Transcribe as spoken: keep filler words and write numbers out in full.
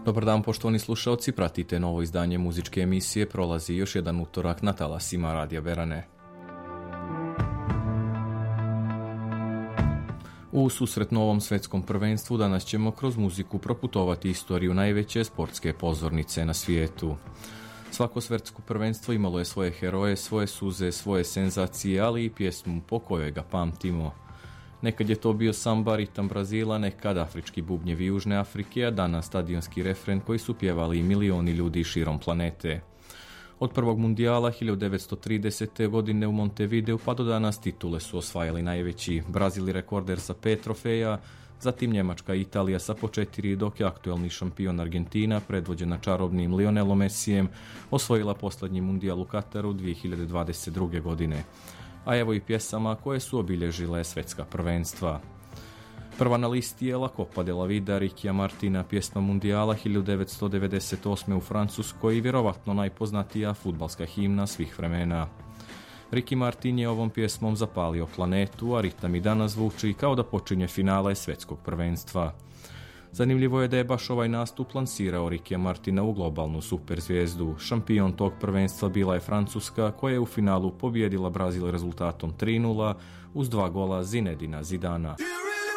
Dobar dan, poštovani slušalci, pratite novo izdanje muzičke emisije Prolazi još jedan utorak na talasima Radija Berane. U susret novom svetskom prvenstvu danas ćemo kroz muziku proputovati istoriju najveće sportske pozornice na svijetu. Svako svetsko prvenstvo imalo je svoje heroje, svoje suze, svoje senzacije, ali i pjesmu po kojoj ga pamtimo. Nekad je to bio samba, ritam Brazila, nekad afrički bubnjevi Južne Afrike, a danas stadionski refren koji su pjevali i milioni ljudi širom planete. Od prvog mundijala hiljadu devetsto tridesete. godine u Montevideu pa do danas titule su osvajali najveći. Brazil je rekorder sa pet trofeja, zatim Njemačka i Italija sa po četiri, dok je aktuelni šampion Argentina, predvođena čarobnim Lionelom Messijem, osvojila posljednji mundijal u Kataru dvije hiljade dvadeset druge. godine. A evo i pjesama koje su obilježile svetska prvenstva. Prva na listi je La Copa de la Vida Rickyja Martina, pjesma mundijala hiljadu devetsto devedeset osme. u Francuskoj i vjerovatno najpoznatija fudbalska himna svih vremena. Ricky Martin je ovom pjesmom zapalio planetu, a ritam i danas zvuči kao da počinje finale svetskog prvenstva. Zanimljivo je da je baš ovaj nastup lansirao Rickyja Martina u globalnu superzvijezdu. Šampion tog prvenstva bila je Francuska, koja je u finalu pobijedila Brazil rezultatom tri nula uz dva gola Zinedina Zidana.